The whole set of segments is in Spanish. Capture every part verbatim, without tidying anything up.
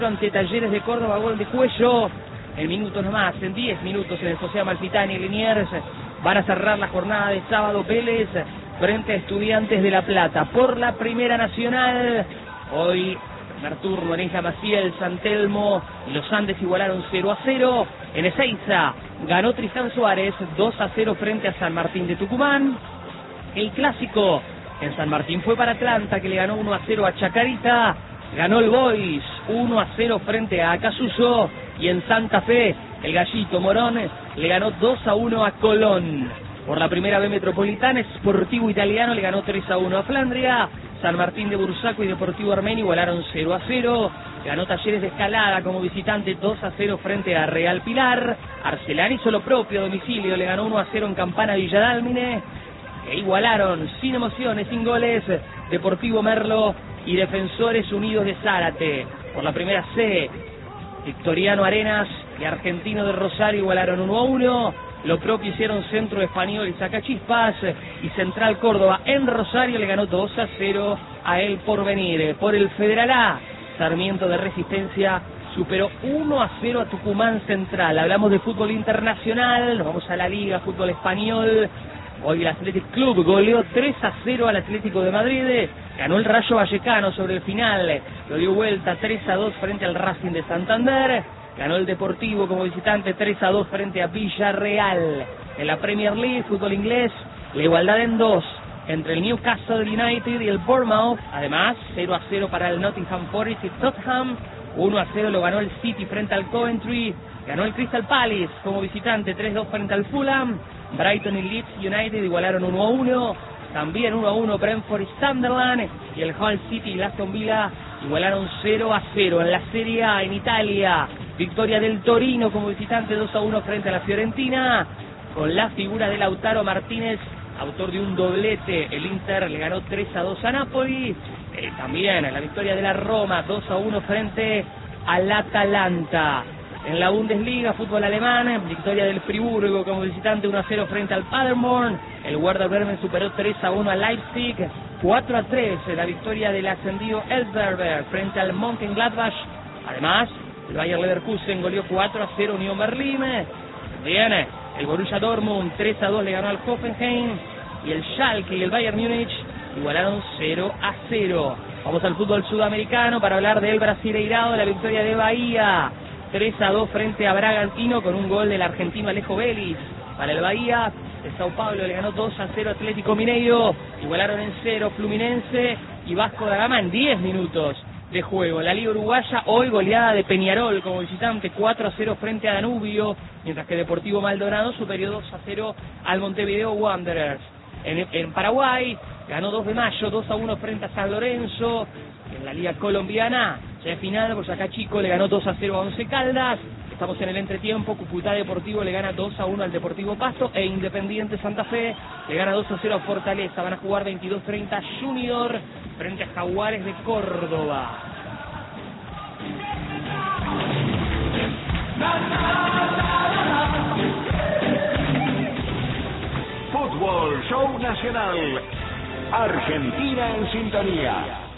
Ante Talleres de Córdoba, gol de Cuello. En minutos nomás, en diez minutos en el José Amalfitani y Liniers van a cerrar la jornada de sábado. Vélez frente a Estudiantes de La Plata por la Primera Nacional. Hoy primer turno en Isla Maciel, San Telmo y los Andes igualaron cero a cero. En Ezeiza ganó Tristán Suárez dos a cero frente a San Martín de Tucumán. El clásico en San Martín fue para Atlanta, que le ganó uno a cero a Chacarita. Ganó el Boys uno a cero frente a Acasuso. Y en Santa Fe, el Gallito Morón le ganó dos a uno a Colón. Por la primera B metropolitana, Sportivo Italiano le ganó tres a uno a Flandria. San Martín de Bursaco y Deportivo Armenio igualaron cero a cero. Ganó Talleres de Escalada como visitante dos a cero frente a Real Pilar. Arcelani hizo lo propio a domicilio, le ganó uno a cero en Campana Villadálmine. E igualaron sin emociones, sin goles, Deportivo Merlo y Defensores Unidos de Zárate. Por la primera C, Victoriano Arenas y Argentino de Rosario igualaron uno a uno. Lo propio hicieron Centro Español y Sacachispas. Y Central Córdoba en Rosario le ganó dos a cero a El Porvenir. Por el Federal A, Sarmiento de Resistencia superó uno a cero a Tucumán Central. Hablamos de fútbol internacional, nos vamos a la Liga, fútbol español. Hoy el Athletic Club goleó tres a cero al Atlético de Madrid. Ganó el Rayo Vallecano sobre el final. Lo dio vuelta tres a dos frente al Racing de Santander. Ganó el Deportivo como visitante tres a dos frente a Villarreal. En la Premier League, fútbol inglés, la igualdad en dos entre el Newcastle United y el Bournemouth. Además, cero a cero para el Nottingham Forest y Tottenham. uno a cero lo ganó el City frente al Coventry. Ganó el Crystal Palace como visitante tres a dos frente al Fulham. Brighton y Leeds United igualaron uno a uno. También uno a uno Brentford y Sunderland. Y el Hull City y Aston Villa igualaron cero a cero. En la Serie A en Italia, victoria del Torino como visitante dos a uno frente a la Fiorentina. Con la figura de Lautaro Martínez, autor de un doblete, el Inter le ganó tres a dos a Napoli. Eh, también en la victoria de la Roma dos a uno frente al Atalanta. En la Bundesliga, fútbol alemán, victoria del Friburgo como visitante uno a cero frente al Paderborn. El Werder Bremen superó tres a uno a Leipzig. cuatro a tres la victoria del ascendido Elfsberg frente al Mönchengladbach. Además, el Bayer Leverkusen goleó cuatro a cero Unión Berlín. Bien, el Borussia Dortmund tres a dos le ganó al Hoffenheim. Y el Schalke y el Bayern Múnich igualaron cero a cero. Vamos al fútbol sudamericano para hablar del Brasileirao, la victoria de Bahía tres a dos frente a Bragantino con un gol del argentino Alejo Vélez. Para el Bahía, el Sao Paulo le ganó dos a cero Atlético Mineiro. Igualaron en cero Fluminense y Vasco da Gama en diez minutos de juego. La Liga Uruguaya, hoy goleada de Peñarol como visitante cuatro a cero frente a Danubio, mientras que Deportivo Maldonado superó dos a cero al Montevideo Wanderers. En, en Paraguay, ganó dos de mayo, dos a uno frente a San Lorenzo. En la Liga Colombiana, ya final, Boyacá Chico le ganó dos a cero a Once Caldas. Estamos en el entretiempo, Cúcuta Deportivo le gana dos a uno al Deportivo Pasto e Independiente Santa Fe le gana dos a cero a Fortaleza. Van a jugar veintidós treinta Junior frente a Jaguares de Córdoba. Fútbol Show Nacional. Argentina en sintonía.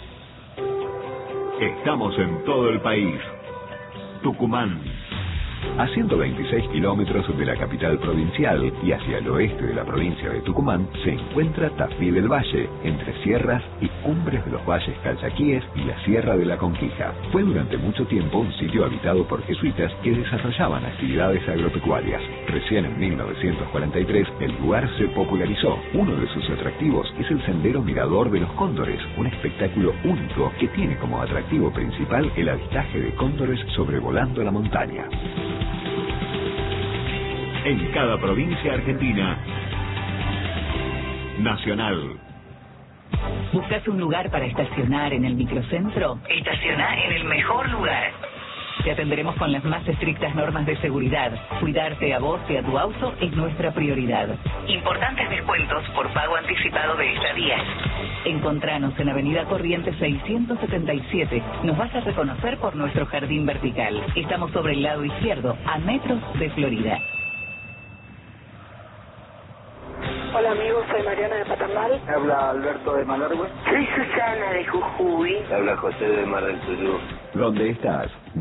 Estamos en todo el país. Tucumán, a ciento veintiséis kilómetros de la capital provincial y hacia el oeste de la provincia de Tucumán, se encuentra Tafí del Valle, entre sierras y cumbres de los valles calchaquíes y la Sierra de la Conquija. Fue durante mucho tiempo un sitio habitado por jesuitas que desarrollaban actividades agropecuarias. Recién en mil novecientos cuarenta y tres el lugar se popularizó. Uno de sus atractivos es el Sendero Mirador de los Cóndores, un espectáculo único que tiene como atractivo principal el avistaje de cóndores sobrevolando la montaña. En cada provincia argentina. Nacional. ¿Buscas un lugar para estacionar en el microcentro? Estaciona en el mejor lugar. Te atenderemos con las más estrictas normas de seguridad. Cuidarte a vos y a tu auto es nuestra prioridad. Importantes descuentos por pago anticipado de estadías. Encontranos en Avenida Corrientes seiscientos setenta y siete. Nos vas a reconocer por nuestro jardín vertical. Estamos sobre el lado izquierdo, a metros de Florida. Hola amigos, soy Mariana de Paternal. Habla Alberto de Malargüe. Soy Susana de Jujuy. Habla José de Mar del Tuyú. ¿Dónde estás?